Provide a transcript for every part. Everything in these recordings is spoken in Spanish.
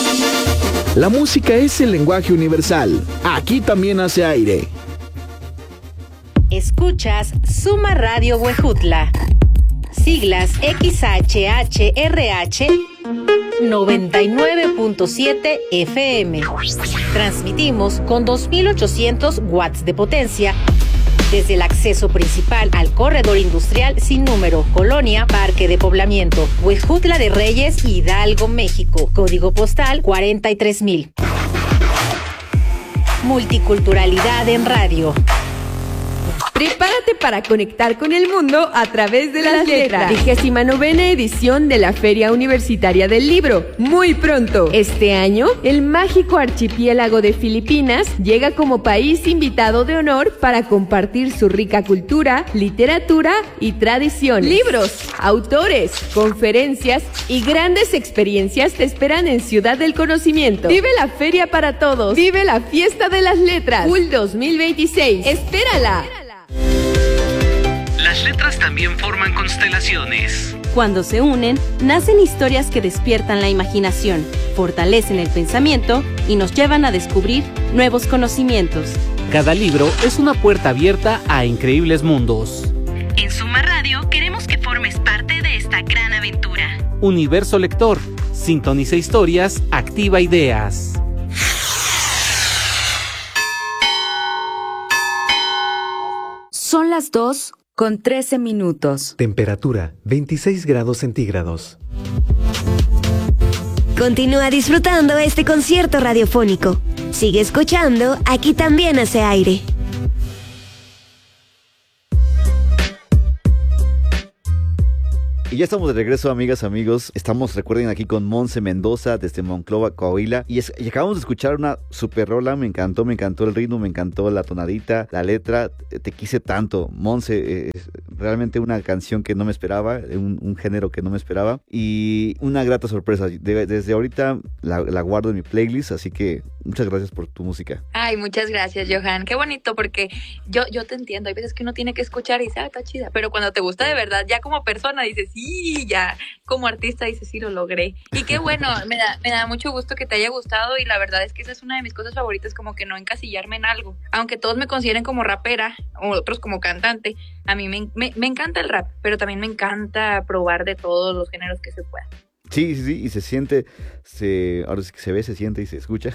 La música es el lenguaje universal. Aquí también hace aire. Escuchas Suma Radio Huejutla. Siglas XHHRH 99.7 FM. Transmitimos con 2.800 watts de potencia desde el acceso principal al corredor industrial sin número, Colonia Parque de Poblamiento, Huejutla de Reyes, Hidalgo, México. Código postal 43,000. Multiculturalidad en radio. Prepárate para conectar con el mundo a través de las letras. 29ª edición de la Feria Universitaria del Libro. Muy pronto. Este año, el mágico archipiélago de Filipinas llega como país invitado de honor para compartir su rica cultura, literatura y tradición. Libros, autores, conferencias y grandes experiencias te esperan en Ciudad del Conocimiento. Vive la feria para todos. Vive la fiesta de las letras. FUL 2026. ¡Espérala! Las letras también forman constelaciones. Cuando se unen, nacen historias que despiertan la imaginación, fortalecen el pensamiento y nos llevan a descubrir nuevos conocimientos. Cada libro es una puerta abierta a increíbles mundos. En Suma Radio queremos que formes parte de esta gran aventura. Universo Lector. Sintoniza historias, activa ideas. Son las 2:13. Temperatura 26 grados centígrados. Continúa disfrutando este concierto radiofónico. Sigue escuchando, aquí también hace aire. Y ya estamos de regreso, amigas, amigos. Estamos, recuerden, aquí con Monse Mendoza desde Monclova, Coahuila. Y acabamos de escuchar una super rola. Me encantó el ritmo, me encantó la tonadita, la letra. Te quise tanto. Monse, realmente una canción que no me esperaba, un género que no me esperaba. Y una grata sorpresa. Desde ahorita la guardo en mi playlist, así que muchas gracias por tu música. Ay, muchas gracias, Johan. Qué bonito, porque yo te entiendo. Hay veces que uno tiene que escuchar y dice, está chida. Pero cuando te gusta de verdad, ya como persona dices, sí, ya como artista dices, sí, lo logré. Y qué bueno, me da mucho gusto que te haya gustado, y la verdad es que esa es una de mis cosas favoritas, como que no encasillarme en algo. Aunque todos me consideren como rapera o otros como cantante, a mí me encanta el rap, pero también me encanta probar de todos los géneros que se pueda. Sí, y se siente, ahora sí que se ve, se siente y se escucha,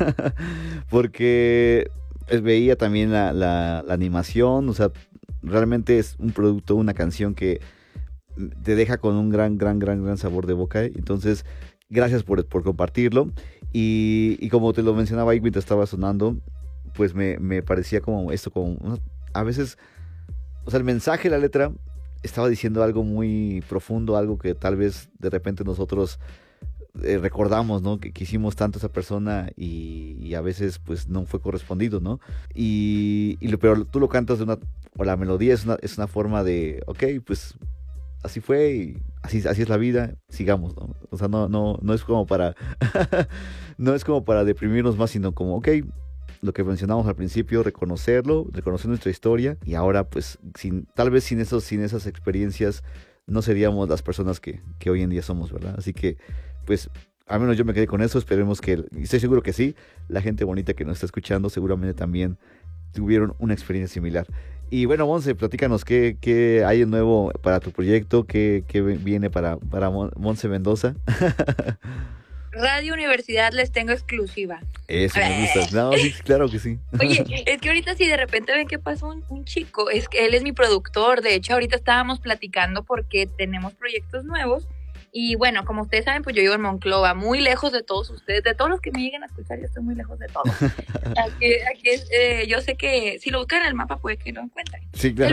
porque veía también la animación, o sea, realmente es un producto, una canción que te deja con un gran sabor de boca. Entonces, gracias por compartirlo. Y como te lo mencionaba ahí mientras estaba sonando, pues me parecía como esto, a veces, o sea, el mensaje, la letra estaba diciendo algo muy profundo, algo que tal vez de repente nosotros recordamos, ¿no? Que quisimos tanto a esa persona y a veces pues no fue correspondido, ¿no? Pero tú lo cantas o la melodía es una forma de, ok, pues así fue y así es la vida, sigamos, ¿no? O sea, no es como para no es como para deprimirnos más, sino como, ok, lo que mencionamos al principio, reconocer nuestra historia, y ahora pues tal vez sin esas experiencias no seríamos las personas que hoy en día somos, ¿verdad? Así que pues al menos yo me quedé con eso. Esperemos y estoy seguro que sí, la gente bonita que nos está escuchando seguramente también tuvieron una experiencia similar. Y bueno, Monse, platícanos qué hay de nuevo para tu proyecto, qué viene para Monse Mendoza. Radio Universidad les tengo exclusiva. Eso me gusta. No, sí, claro que sí. Oye, es que ahorita si de repente ven que pasa un chico, es que él es mi productor. De hecho, ahorita estábamos platicando porque tenemos proyectos nuevos. Y bueno, como ustedes saben, pues yo vivo en Monclova, muy lejos de todos ustedes, de todos los que me lleguen a escuchar. Yo estoy muy lejos de todos. Aquí yo sé que si lo buscan en el mapa puede que lo encuentren. Sí, claro.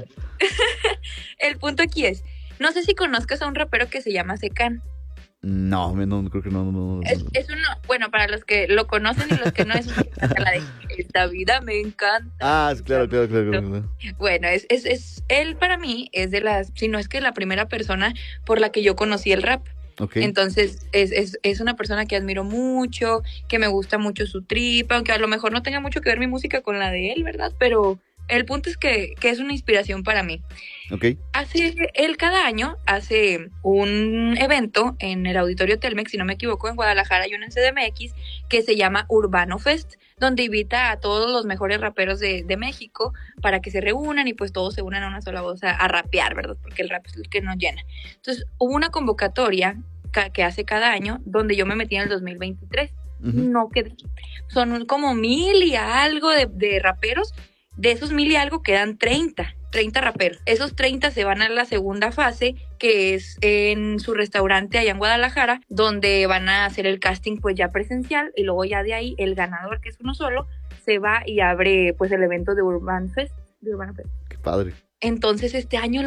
El punto aquí es, no sé si conozcas a un rapero que se llama Secan. No, creo que no. Es uno, bueno, para los que lo conocen y los que no, es la de esta vida me encanta. Ah, claro. Bueno, es él para mí es de las, si no es que la primera persona por la que yo conocí el rap. Okay. Entonces es una persona que admiro mucho, que me gusta mucho su trip, aunque a lo mejor no tenga mucho que ver mi música con la de él, ¿verdad? Pero El punto es que es una inspiración para mí. Okay. Él cada año hace un evento en el Auditorio Telmex, si no me equivoco, en Guadalajara y uno en CDMX, que se llama Urbano Fest, donde invita a todos los mejores raperos de México para que se reúnan y pues todos se unan a una sola voz a rapear, ¿verdad? Porque el rap es el que nos llena. Entonces, hubo una convocatoria que hace cada año, donde yo me metí en el 2023. No quedé. Son como 1,000 y algo de raperos. De esos 1,000 y algo quedan 30 raperos. Esos 30 se van a la segunda fase, que es en su restaurante allá en Guadalajara, donde van a hacer el casting pues ya presencial, y luego ya de ahí el ganador, que es uno solo, se va y abre pues el evento de Urbano Fest. Qué padre. Entonces este año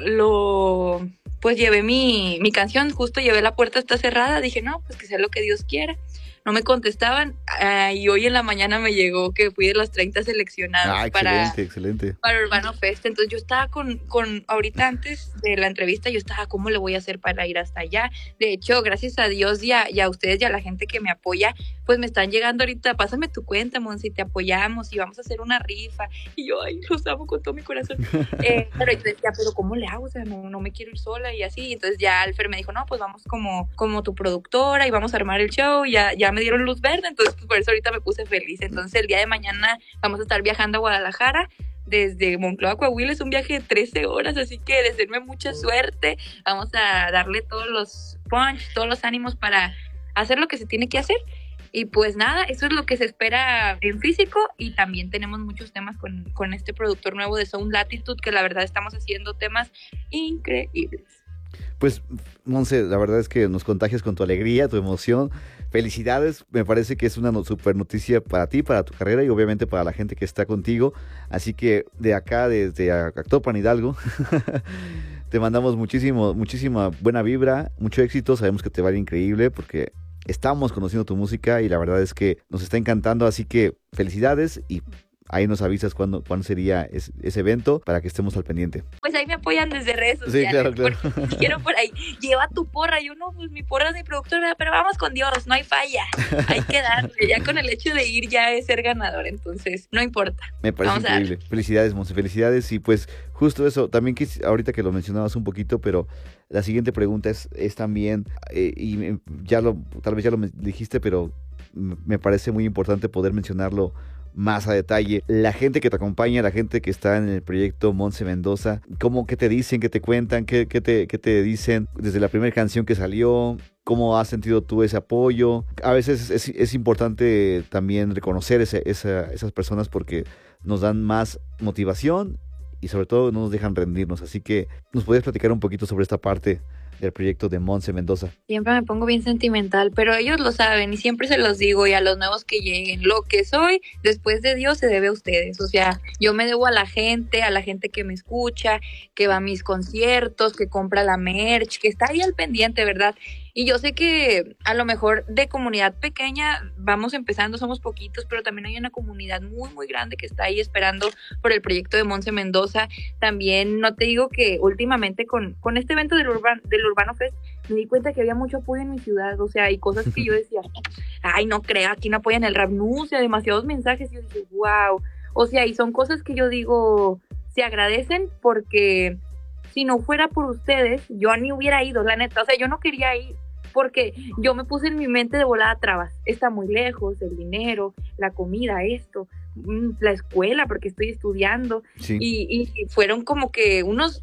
pues llevé mi canción, justo llevé La Puerta Está Cerrada, dije no, pues que sea lo que Dios quiera. No me contestaban, y hoy en la mañana me llegó que fui de los 30 seleccionados excelente. para Urbano Fest. Entonces yo estaba ahorita antes de la entrevista, yo estaba, ¿cómo le voy a hacer para ir hasta allá? De hecho, gracias a Dios y a ustedes y a la gente que me apoya, pues me están llegando ahorita, pásame tu cuenta, Monse, te apoyamos y vamos a hacer una rifa. Y yo, ay, los amo con todo mi corazón. Pero yo decía, ¿pero cómo le hago? O sea, no me quiero ir sola y así. Entonces ya Alfer me dijo, no, pues vamos como tu productora y vamos a armar el show. Ya me dieron luz verde, entonces pues por eso ahorita me puse feliz. Entonces el día de mañana vamos a estar viajando a Guadalajara desde Monclova, Coahuila. Es un viaje de 13 horas, así que deseenme mucha suerte. Vamos a darle todos los punch, todos los ánimos para hacer lo que se tiene que hacer. Y pues nada, eso es lo que se espera en físico, y también tenemos muchos temas con este productor nuevo de Sound Latitude, que la verdad estamos haciendo temas increíbles. Pues, Monse, la verdad es que nos contagias con tu alegría, tu emoción. Felicidades, me parece que es una super noticia para ti, para tu carrera y obviamente para la gente que está contigo. Así que de acá, desde Actopan Hidalgo, te mandamos muchísima buena vibra, mucho éxito. Sabemos que te va a ir increíble porque estamos conociendo tu música y la verdad es que nos está encantando. Así que felicidades y ahí nos avisas cuándo sería ese evento para que estemos al pendiente. Pues ahí me apoyan desde redes sociales. Sí, claro. Porque quiero por ahí, lleva tu porra. Yo no, pues mi porra es mi productora, pero vamos con Dios, no hay falla. Hay que darle. Ya con el hecho de ir ya es ser ganador, entonces no importa. Me parece increíble. Felicidades, Monse, felicidades. Y pues justo eso, también ahorita que lo mencionabas un poquito, pero la siguiente pregunta es también, y tal vez ya lo dijiste, pero me parece muy importante poder mencionarlo más a detalle. La gente que te acompaña, la gente que está en el proyecto Monse Mendoza, ¿qué te dicen, qué te cuentan, qué te dicen desde la primera canción que salió? ¿Cómo has sentido tú ese apoyo? A veces es importante también reconocer esas personas porque nos dan más motivación y sobre todo no nos dejan rendirnos. Así que, ¿nos podrías platicar un poquito sobre esta parte del proyecto de Monse Mendoza? Siempre me pongo bien sentimental, pero ellos lo saben y siempre se los digo, y a los nuevos que lleguen, lo que soy después de Dios se debe a ustedes. O sea, yo me debo a la gente que me escucha, que va a mis conciertos, que compra la merch, que está ahí al pendiente, ¿verdad? Y yo sé que a lo mejor de comunidad pequeña vamos empezando, somos poquitos, pero también hay una comunidad muy, muy grande que está ahí esperando por el proyecto de Monse Mendoza. También no te digo que últimamente con este evento del Urbano Fest me di cuenta que había mucho apoyo en mi ciudad, o sea, hay cosas que yo decía, ay, no creo, aquí no apoyan el rap, no, o sea, demasiados mensajes, y yo dije, wow, o sea, y son cosas que yo digo, se agradecen porque si no fuera por ustedes, yo ni hubiera ido, la neta, o sea, yo no quería ir, porque yo me puse en mi mente de volada trabas, está muy lejos, el dinero, la comida, esto, la escuela, porque estoy estudiando, sí. y fueron como que unos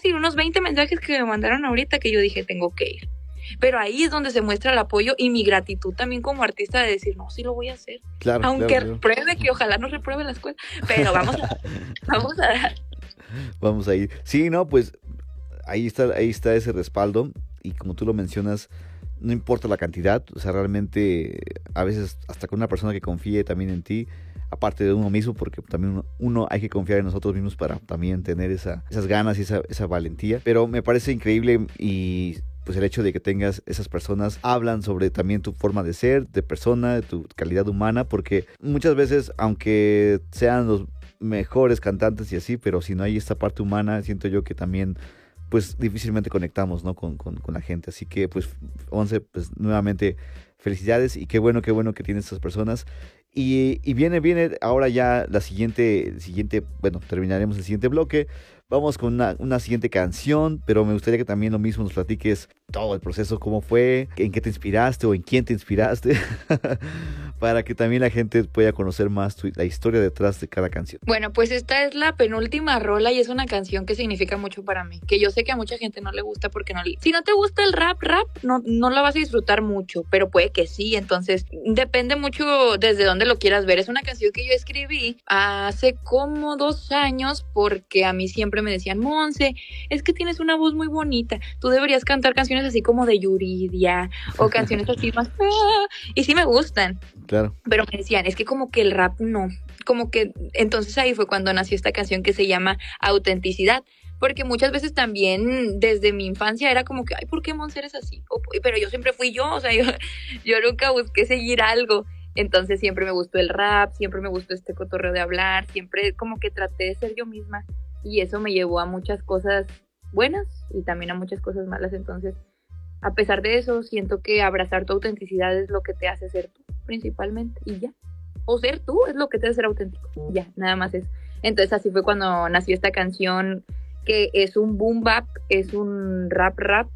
20 mensajes que me mandaron ahorita que yo dije, tengo que ir. Pero ahí es donde se muestra el apoyo y mi gratitud también como artista de decir, no, sí lo voy a hacer. Claro, aunque claro. repruebe, que ojalá no repruebe la escuela, pero vamos a ir. Sí, no, pues ahí está ese respaldo y como tú lo mencionas, no importa la cantidad, o sea, realmente a veces hasta con una persona que confíe también en ti, aparte de uno mismo, porque también uno hay que confiar en nosotros mismos para también tener esas ganas y esa valentía. Pero me parece increíble y pues el hecho de que tengas esas personas hablan sobre también tu forma de ser, de persona, de tu calidad humana, porque muchas veces, aunque sean los mejores cantantes y así, pero si no hay esta parte humana, siento yo que también pues difícilmente conectamos, ¿no? con la gente. Así que pues Monse, pues nuevamente felicidades y qué bueno que tienes estas personas. Y viene ahora ya la siguiente, bueno, terminaremos el siguiente bloque. Vamos con una siguiente canción, pero me gustaría que también lo mismo nos platiques todo el proceso, cómo fue, en qué te inspiraste o en quién te inspiraste, para que también la gente pueda conocer más la historia detrás de cada canción. Bueno, pues esta es la penúltima rola y es una canción que significa mucho para mí, que yo sé que a mucha gente no le gusta porque si no te gusta el rap, no la vas a disfrutar mucho, pero puede que sí, entonces depende mucho desde dónde lo quieras ver. Es una canción que yo escribí hace como 2 años porque a mí siempre me decían, Monse, es que tienes una voz muy bonita, tú deberías cantar canciones así como de Yuridia o canciones así más, y sí me gustan. Claro. Pero me decían, es que como que el rap no, como que, entonces ahí fue cuando nació esta canción que se llama Autenticidad, porque muchas veces también desde mi infancia era como que, ay, ¿por qué Monse eres así? Pero yo siempre fui yo, o sea, yo nunca busqué seguir algo, entonces siempre me gustó el rap, siempre me gustó este cotorreo de hablar, siempre como que traté de ser yo misma, y eso me llevó a muchas cosas buenas y también a muchas cosas malas, entonces a pesar de eso, siento que abrazar tu autenticidad es lo que te hace ser tú, principalmente, y ya. O ser tú es lo que te hace ser auténtico, ya, nada más eso. Entonces así fue cuando nació esta canción, que es un boom bap, es un rap,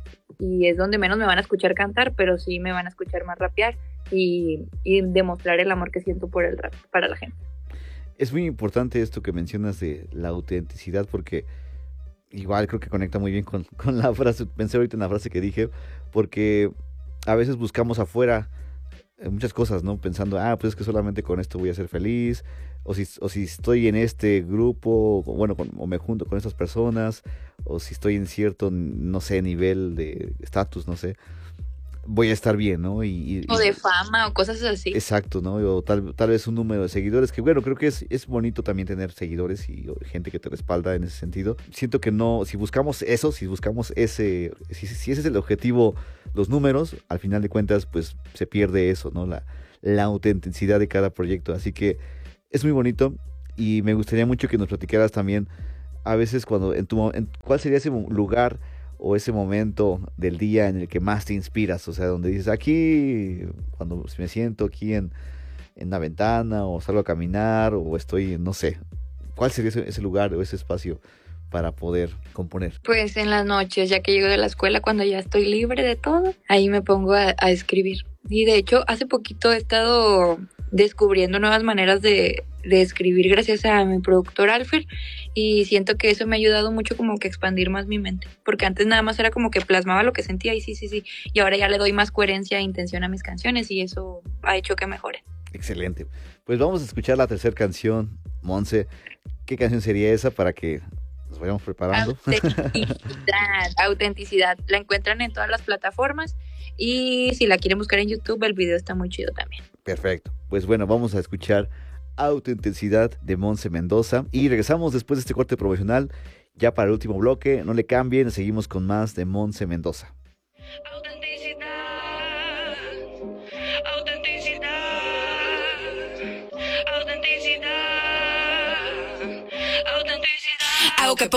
y es donde menos me van a escuchar cantar, pero sí me van a escuchar más rapear y demostrar el amor que siento por el rap para la gente. Es muy importante esto que mencionas de la autenticidad, porque igual creo que conecta muy bien con la frase, pensé ahorita en la frase que dije, porque a veces buscamos afuera muchas cosas, ¿no? Pensando, pues es que solamente con esto voy a ser feliz, o si estoy en este grupo, bueno, o me junto con estas personas, o si estoy en cierto, no sé, nivel de estatus, no sé, voy a estar bien, ¿no? O de fama o cosas así. Exacto, ¿no? O tal vez un número de seguidores, que bueno, creo que es bonito también tener seguidores y gente que te respalda en ese sentido. Siento que no, si buscamos eso, si ese es el objetivo, los números, al final de cuentas, pues se pierde eso, ¿no? La autenticidad de cada proyecto. Así que es muy bonito y me gustaría mucho que nos platicaras también, a veces ¿cuál sería ese lugar o ese momento del día en el que más te inspiras? O sea, donde dices, aquí, cuando me siento aquí en la ventana, o salgo a caminar, o estoy, no sé, ¿cuál sería ese lugar o ese espacio para poder componer? Pues en las noches, ya que llego de la escuela, cuando ya estoy libre de todo, ahí me pongo a escribir. Y de hecho, hace poquito he estado descubriendo nuevas maneras de escribir gracias a mi productor Alfer, y siento que eso me ha ayudado mucho como que a expandir más mi mente, porque antes nada más era como que plasmaba lo que sentía y sí, y ahora ya le doy más coherencia e intención a mis canciones y eso ha hecho que mejore. Excelente. Pues vamos a escuchar la tercera canción, Monse. ¿Qué canción sería esa para que nos vayamos preparando? Autenticidad. La encuentran en todas las plataformas y si la quieren buscar en YouTube, el video está muy chido también. Perfecto. Pues bueno, vamos a escuchar Autenticidad de Monse Mendoza y regresamos después de este corte promocional ya para el último bloque. No le cambien, seguimos con más de Monse Mendoza. Autenticidad.